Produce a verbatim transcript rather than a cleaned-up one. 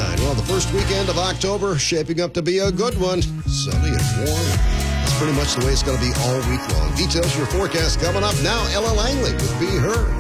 twenty-nine. Well, the first weekend of October shaping up to be a good one. Sunny and warm. That's pretty much the way it's going to be all week long. Details of your forecast coming up now. Ella Langley with Be Heard.